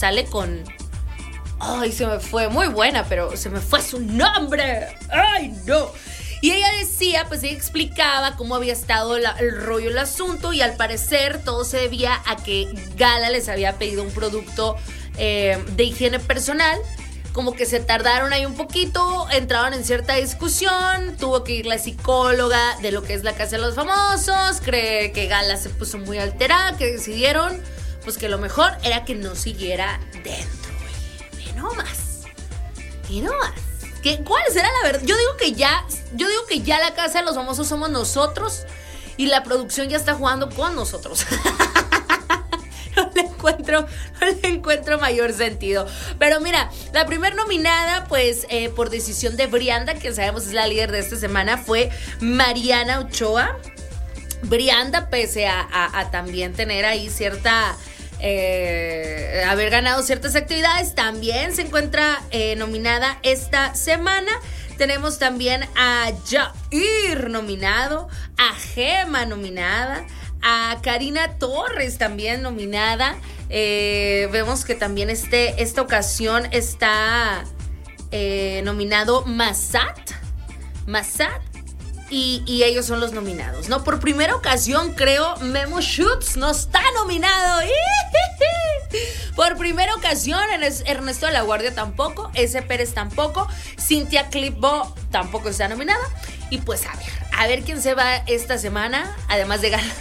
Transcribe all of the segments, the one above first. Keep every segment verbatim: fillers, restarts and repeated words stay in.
sale con... Ay, se me fue, muy buena, pero se me fue su nombre. Ay, no. Y ella decía, pues ella explicaba cómo había estado la, el rollo, el asunto, y al parecer todo se debía a que Gala les había pedido un producto eh, de higiene personal. Como que se tardaron ahí un poquito, entraron en cierta discusión, tuvo que ir la psicóloga de lo que es la Casa de los Famosos, cree que Gala se puso muy alterada, que decidieron pues que lo mejor era que no siguiera dentro. Y no más, y no más. ¿Qué, ¿Cuál será la verdad? Yo digo que ya, yo digo que ya la Casa de los Famosos somos nosotros y la producción ya está jugando con nosotros. No le encuentro, no le encuentro mayor sentido. Pero mira, la primer nominada, pues, eh, por decisión de Brianda, que sabemos es la líder de esta semana, fue Mariana Ochoa. Brianda, pese a, a, a también tener ahí cierta... Eh, haber ganado ciertas actividades, también se encuentra eh, nominada esta semana. Tenemos también a Jair nominado, a Gema nominada, a Karina Torres también nominada. Eh, vemos que también este, esta ocasión está eh, nominado Massat. Massat. Y, y ellos son los nominados, ¿no? Por primera ocasión, creo, Memo Schutz no está nominado. Por primera ocasión, Ernesto de la Guardia tampoco, S. Pérez tampoco, Cintia Clipbo tampoco está nominada. Y pues a ver, a ver quién se va esta semana, además de ganar.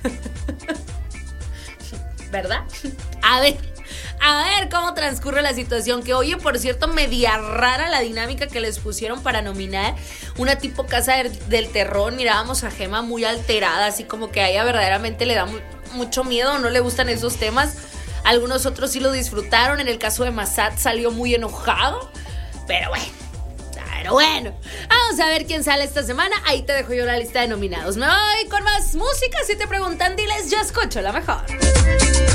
¿Verdad? A ver. A ver cómo transcurre la situación. Que oye, por cierto, media rara la dinámica que les pusieron para nominar. Una tipo Casa del Terror. Mirábamos a Gema muy alterada, así como que a ella verdaderamente le da mu- mucho miedo, no le gustan esos temas. Algunos otros sí lo disfrutaron. En el caso de Massat salió muy enojado. Pero bueno, pero bueno, vamos a ver quién sale esta semana. Ahí te dejo yo la lista de nominados. Me voy con más música. Si te preguntan, diles, yo escucho la mejor.